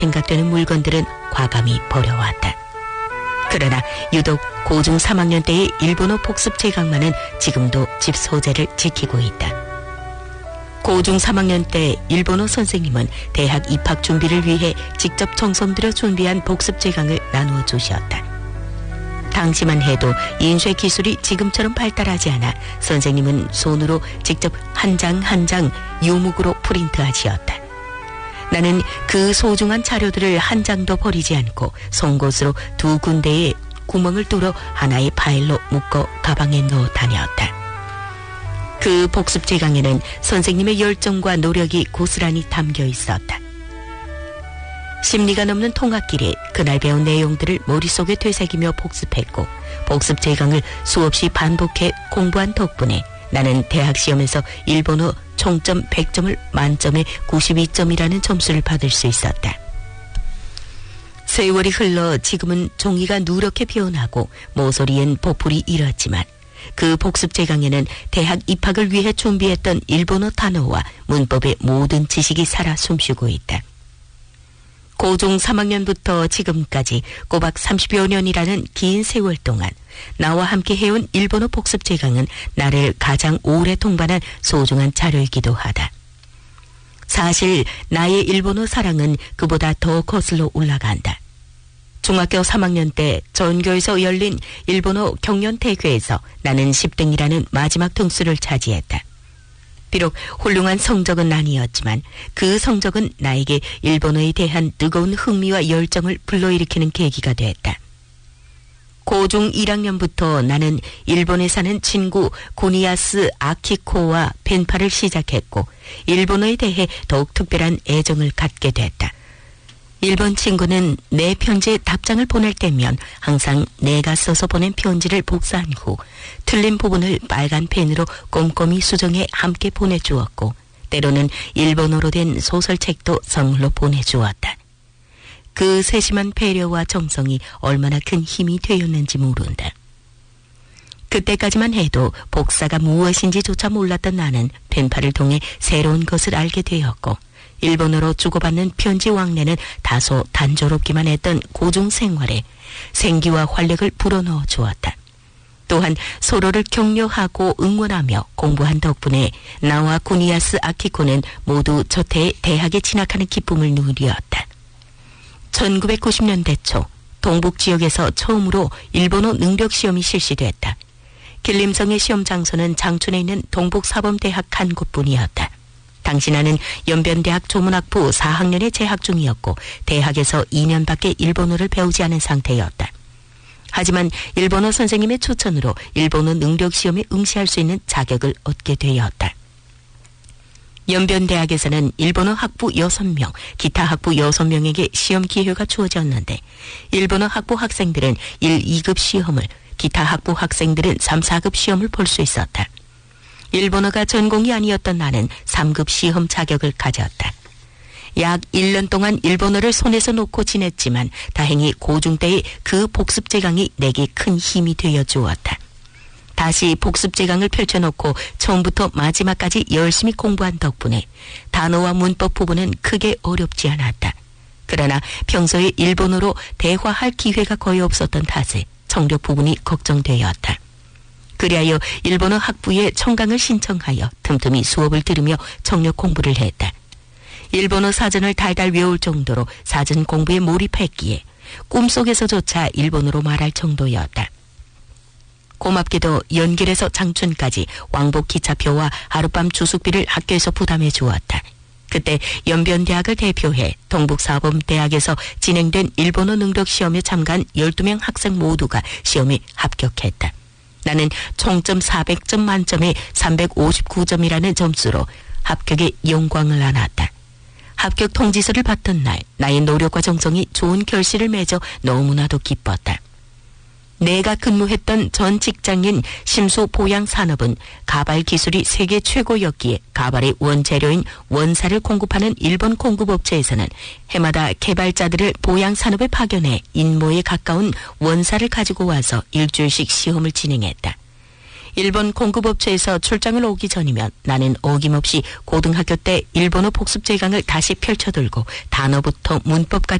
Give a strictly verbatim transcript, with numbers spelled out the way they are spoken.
생각되는 물건들은 과감히 버려왔다. 그러나 유독 고중 삼 학년 때의 일본어 복습 제강만은 지금도 집 소재를 지키고 있다. 고중 삼 학년 때 일본어 선생님은 대학 입학 준비를 위해 직접 정성 들여 준비한 복습 제강을 나누어 주셨다. 당시만 해도 인쇄 기술이 지금처럼 발달하지 않아 선생님은 손으로 직접 한 장 한 장 유목으로 프린트하시었다. 나는 그 소중한 자료들을 한 장도 버리지 않고 송곳으로 두 군데에 구멍을 뚫어 하나의 파일로 묶어 가방에 넣어 다녔다. 그 복습 제강에는 선생님의 열정과 노력이 고스란히 담겨 있었다. 심리가 넘는 통학길에 그날 배운 내용들을 머릿속에 되새기며 복습했고 복습 제강을 수없이 반복해 공부한 덕분에 나는 대학 시험에서 일본어 총점 백 점을 만점에 구십이 점이라는 점수를 받을 수 있었다. 세월이 흘러 지금은 종이가 누렇게 피어나고 모서리엔 보풀이 일었지만 그 복습 제강에는 대학 입학을 위해 준비했던 일본어 단어와 문법의 모든 지식이 살아 숨쉬고 있다. 고중 삼 학년부터 지금까지 꼬박 삼십여 년이라는 긴 세월 동안 나와 함께 해온 일본어 복습 제강은 나를 가장 오래 동반한 소중한 자료이기도 하다. 사실 나의 일본어 사랑은 그보다 더 거슬러 올라간다. 중학교 삼 학년 때 전교에서 열린 일본어 경연대회에서 나는 십 등이라는 마지막 등수를 차지했다. 비록 훌륭한 성적은 아니었지만 그 성적은 나에게 일본어에 대한 뜨거운 흥미와 열정을 불러일으키는 계기가 됐다. 고중 일 학년부터 나는 일본에 사는 친구 구니야스 아키코와 펜팔을 시작했고 일본어에 대해 더욱 특별한 애정을 갖게 됐다. 일본 친구는 내 편지에 답장을 보낼 때면 항상 내가 써서 보낸 편지를 복사한 후 틀린 부분을 빨간 펜으로 꼼꼼히 수정해 함께 보내주었고 때로는 일본어로 된 소설책도 선물로 보내주었다. 그 세심한 배려와 정성이 얼마나 큰 힘이 되었는지 모른다. 그때까지만 해도 복사가 무엇인지조차 몰랐던 나는 펜팔을 통해 새로운 것을 알게 되었고 일본어로 주고받는 편지 왕래는 다소 단조롭기만 했던 고중 생활에 생기와 활력을 불어넣어 주었다. 또한 서로를 격려하고 응원하며 공부한 덕분에 나와 구니야스 아키코는 모두 저태에 대학에 진학하는 기쁨을 누렸다. 천구백구십 년대 초 동북 지역에서 처음으로 일본어 능력 시험이 실시됐다. 길림성의 시험 장소는 장춘에 있는 동북사범대학 한 곳뿐이었다. 당시 나는 연변대학 조문학부 사 학년에 재학 중이었고 대학에서 이 년밖에 일본어를 배우지 않은 상태였다. 하지만 일본어 선생님의 추천으로 일본어 능력 시험에 응시할 수 있는 자격을 얻게 되었다. 연변대학에서는 일본어 학부 여섯 명, 기타 학부 여섯 명에게 시험 기회가 주어졌는데 일본어 학부 학생들은 일, 이 급 시험을, 기타 학부 학생들은 삼, 사 급 시험을 볼 수 있었다. 일본어가 전공이 아니었던 나는 삼 급 시험 자격을 가졌다. 약 일 년 동안 일본어를 손에서 놓고 지냈지만 다행히 고중 때의 그 복습 제강이 내게 큰 힘이 되어 주었다. 다시 복습 제강을 펼쳐놓고 처음부터 마지막까지 열심히 공부한 덕분에 단어와 문법 부분은 크게 어렵지 않았다. 그러나 평소에 일본어로 대화할 기회가 거의 없었던 탓에 청력 부분이 걱정되었다. 그리하여 일본어 학부에 청강을 신청하여 틈틈이 수업을 들으며 청력 공부를 했다. 일본어 사전을 달달 외울 정도로 사전 공부에 몰입했기에 꿈속에서조차 일본어로 말할 정도였다. 고맙게도 연길에서 장춘까지 왕복 기차표와 하룻밤 주숙비를 학교에서 부담해 주었다. 그때 연변대학을 대표해 동북사범대학에서 진행된 일본어 능력 시험에 참가한 열두 명 학생 모두가 시험에 합격했다. 나는 총점 사백 점 만점에 삼백오십구 점이라는 점수로 합격의 영광을 안았다. 합격 통지서를 받던 날 나의 노력과 정성이 좋은 결실을 맺어 너무나도 기뻤다. 내가 근무했던 전 직장인 심수보양산업은 가발 기술이 세계 최고였기에 가발의 원재료인 원사를 공급하는 일본 공급업체에서는 해마다 개발자들을 보양산업에 파견해 인모에 가까운 원사를 가지고 와서 일주일씩 시험을 진행했다. 일본 공급업체에서 출장을 오기 전이면 나는 어김없이 고등학교 때 일본어 복습 제강을 다시 펼쳐들고 단어부터 문법까지